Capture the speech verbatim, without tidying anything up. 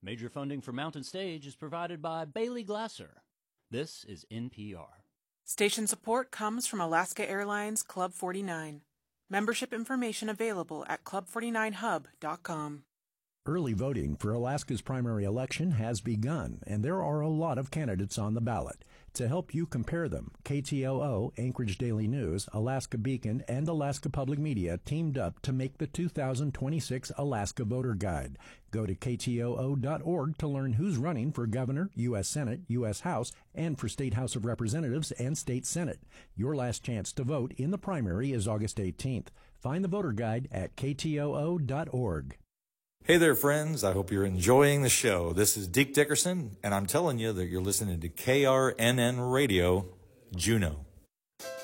Major funding for Mountain Stage is provided by Bailey Glasser. This is N P R. Station support comes from Alaska Airlines Club forty-nine. Membership information available at club forty-nine hub dot com. Early voting for Alaska's primary election has begun, and there are a lot of candidates on the ballot. To help you compare them, K T O O, Anchorage Daily News, Alaska Beacon, and Alaska Public Media teamed up to make the two thousand twenty-six Alaska Voter Guide. Go to K T O O dot org to learn who's running for governor, U S Senate, U S House, and for State House of Representatives and State Senate. Your last chance to vote in the primary is August eighteenth. Find the voter guide at K T O O dot org. Hey there, friends. I hope you're enjoying the show. This is Deke Dickerson, and I'm telling you that you're listening to K R N N Radio, Juneau.